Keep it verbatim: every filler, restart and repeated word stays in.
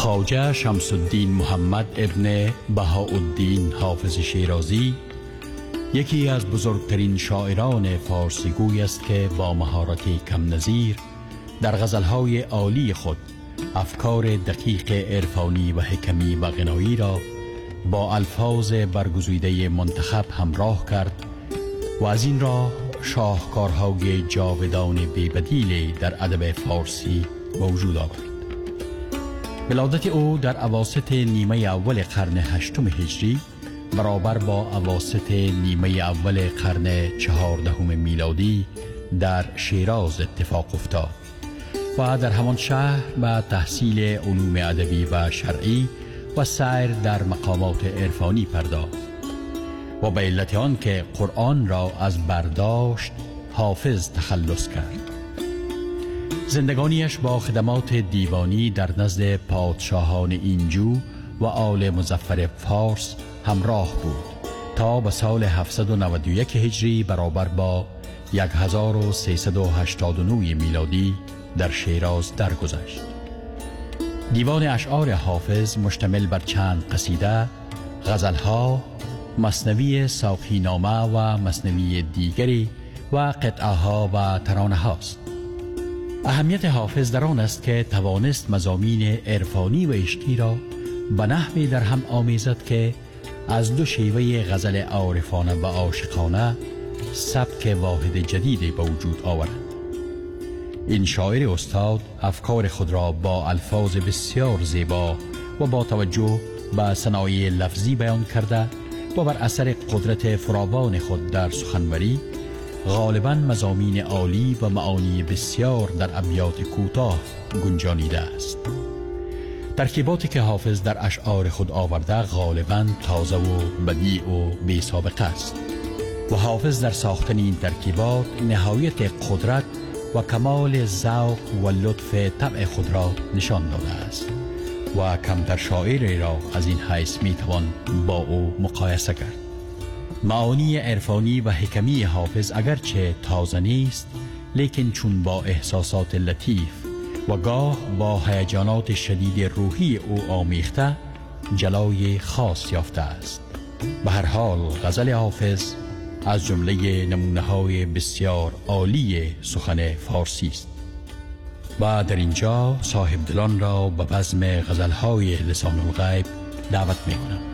خواجه شمس الدین محمد ابن بهاءالدین حافظ شیرازی یکی از بزرگترین شاعران فارسی گوی است که با مهارت کم نظیر در غزلهای عالی خود افکار دقیق عرفانی و حکمی و غنایی را با الفاظ برگزیده منتخب همراه کرد و از این راه شاهکارهای جاودان بی‌بدیل در ادب فارسی وجود آورد. ولادت او در اواسط نیمه اول قرن هشتم هجری برابر با اواسط نیمه اول قرن چهاردهم میلادی در شیراز اتفاق افتاد و در همان شهر به تحصیل علوم ادبی و شرعی و سیر در مقامات عرفانی پرداخت و به علت آن که قرآن را از برداشت حافظ تخلص کرد. زندگانیش با خدمات دیوانی در نزد پادشاهان اینجو و آل مظفر فارس همراه بود تا به سال هفتصد و نود و یک هجری برابر با هزار و سیصد و هشتاد و نه میلادی در شیراز درگذشت. دیوان اشعار حافظ مشتمل بر چند قصیده، غزلها، مثنوی ساقینامه و مثنوی دیگری و قطعه ها و ترانه هاست. اهمیت حافظ در آن است که توانست مضامین عرفانی و عشقی را به نحوی در هم آمیزد که از دو شیوه غزل عارفانه و عاشقانه سبک واحد جدیدی به وجود آورد. این شاعر استاد افکار خود را با الفاظ بسیار زیبا و با توجه به صنایع لفظی بیان کرده و بر اثر قدرت فراوان خود در سخنوری غالباً مضامین عالی و معانی بسیار در ابیات کوتاه گنجانیده است. ترکیباتی که حافظ در اشعار خود آورده غالباً تازه و بدیع و بی سابقه است و حافظ در ساختن این ترکیبات نهایت قدرت و کمال ذوق و لطف طبع خود را نشان داده است و کمتر شاعری را از این حیث می توان با او مقایسه کرد. معانی عرفانی و حکمی حافظ اگرچه تازه نیست، لیکن چون با احساسات لطیف و گاه با هیجانات شدید روحی او آمیخته جلای خاص یافته است. به هر حال غزل حافظ از جمله نمونه‌های بسیار عالی سخن فارسی است و در اینجا صاحب دلان را به بزم غزل‌های لسان الغیب دعوت می‌کنم.